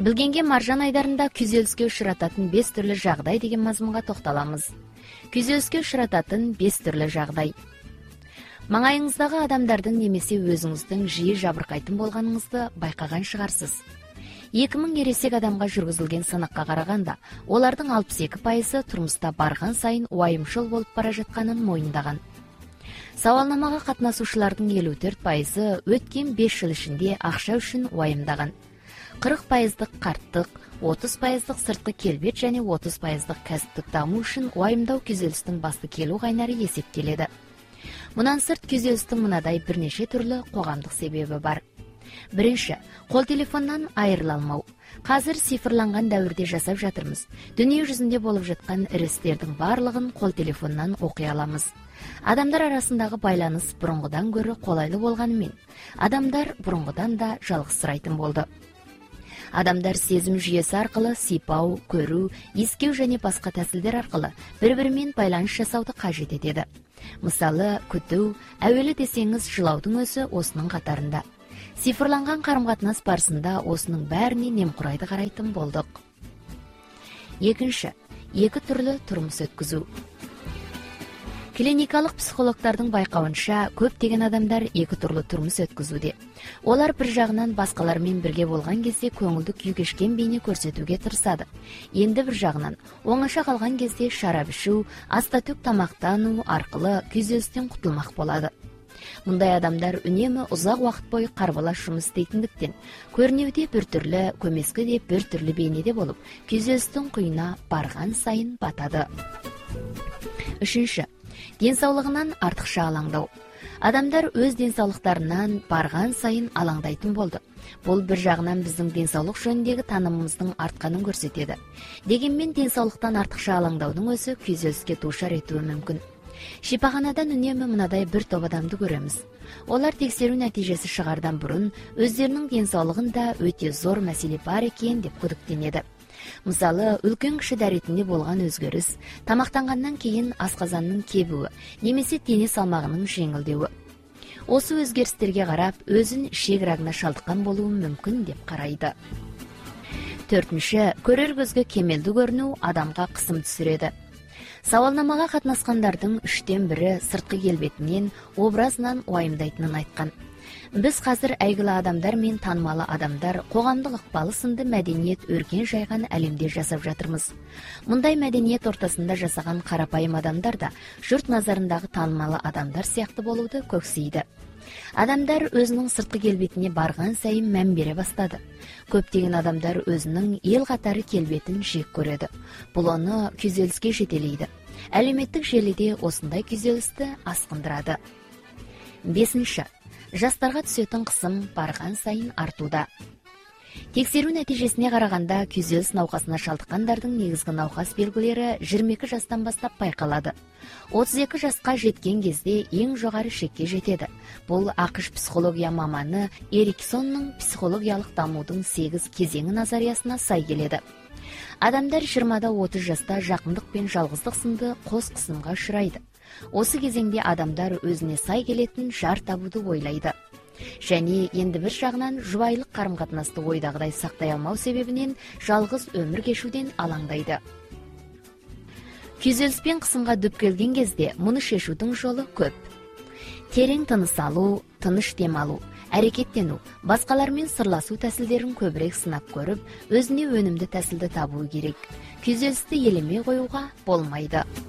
Билгенге маржан айдарында күйзеліске ұшырататын 5 түрлі жағдай деген мазмунга токтоламыз. Күйзеліске ұшырататын 5 түрлі жағдай. Маңайыңыздағы адамдардың немесе өзіңіздің жиі жабыркайтын болганыңызды байкаган шығарсыз. 2000 ересек адамға жүргізілген сынаққа қарағанда, олардың 62% тұрмыста барған сайын уайымшыл болып бара жатқанын мойындаған. Сауалнамаға қатынасушылардың 54% өткен 5 жыл ішінде ақша үшін уайымдаған. 40% қарттық, 30% сыртқы келбет және 30% кәсіптік даму үшін уайымдау күйзелістің басты келу қайнары есептеледі. Мұнан сырт күйзелістің мынадай бірнеше түрлі қоғамдық себебі бар. Бірінші, қол телефоннан айырыла алмау. Қазір цифрланған дәуірде жасап жатырмыз. Дүние жүзінде болып жатқан ірі істердің барлығын қол телефоннан оқи аламыз. Адамдар арасындағы байланыс бұрынғыдан гөрі қолайлы болғанымен, адамдар бұрынғыдан да жалғызсырайтын болды. Адамдар сезім жүйесі арқылы сипау, көру, ескеу және басқа тәсілдер арқылы бір-бірімен байланыс жасауды қажет етеді. Мысалы, күту, әуелі десеңіз жылаудың өзі осының қатарында. Цифрланған қарым-қатынас барысында осының бәріне немқұрайды қарайтын болдық. Екінші, 2 түрлі тұрмыс өткізу. Клиникалық психологтардың байқауынша, көптеген адамдар 2 түрлі тұрмыс өткізуде. Олар бір жағынан басқалармен бірге болған кезде көңілді күй кешкен бейне көрсетуге тырысады. Енді бір жағынан, оңаша қалған кезде шарап ішу, астатөк тамақтану арқылы күйзелістен құтылмақ болады. Мұндай адамдар үнемі ұзақ уақыт бойы қарбалас жұмыс істейтіндіктен, көрінеуде бір түрлі, көмескіде бір түрлі бейнеде болып, күйзелістің құйына барған сайын батады. Үшінші, денсаулығынан артықша алаңдау. Адамдар өз денсаулықтарынан барған сайын алаңдайтын болды. Бұл бір жағынан біздің денсаулық жөніндегі танымымыздың артқанын көрсетеді. Дегенмен денсаулықтан артықша алаңдаудың өзі күйзеліске душар етуі мүмкін. Шипаханадан үнемі мынадай бір топ адамды көреміз. Олар тексеру нәтижесі шығардан бұрын өздерінің денсаулығында өте зор мәселе бар екен деп күдіктенеді. Мысалы, үлкен кіші дәретінде болған өзгеріс, тамақтанғаннан кейін асқазанның кебуі, немесе дене салмағының жеңілдеуі. Осы өзгерістерге қарап, өзін ішек рагына шалдыққан болуы мүмкін деп қарайды. Төртінші, көрер көзге кемелді көріну адамға қысым түсіреді. Сауалнамаға қатынасқандардың 3-тен 1-і сыртқы келбетінен, образынан уайымдайтынын айтқан. Біз қазір әйгілі адамдар мен танымалы адамдар қоғамдық ықпалы сынды мәдениет өркен жайған әлемде жасап жатырмыз. Мұндай мәдениет ортасында жасаған қарапайым адамдар да жұрт назарындағы танымалы адамдар сияқты болуды көксейді. Адамдар өзінің сыртқы келбетіне барған сайын мән бере бастады. Көптеген адамдар өзінің ел қатары келбетін жек көреді. Бұл оны күйзеліске жетелейді. Әлеуметтік желіде осындай күйзелісті асқындырады. Бесінші, жастарға түсетін қысым барған сайын артуда. Тексеру нәтижесіне қарағанда, күйзеліс науқасына шалдыққандардың негізгі науқас белгілері 22 жастан бастап байқалады. 32 жасқа жеткен кезде ең жоғары шекке жетеді. Бұл ақш психология маманы Эриксонның психологиялық дамудың 8 кезеңі назариясына сай келеді. Адамдар 20-30 жаста жақындық пен жалғыздық сынды қос қысымға ұшырайды. Осы кезеңде адамдар өзіне сай келетін жар табуды ойлайды. Және енді бір жағынан жұбайлық қарым-қатынасты ойдағыдай сақтай алмау себебінен жалғыз өмір кешуден алаңдайды. Күйзеліспен қысымға дүп келген кезде мұны шешудің жолы көп. Терең тыныс алу, тыныш демалу, әрекеттену, басқалармен сырласу тәсілдерін көбірек сынап көріп, өзіне өнімді тәсілді табуы керек. Күйзелісті елемей қоюға болмайды.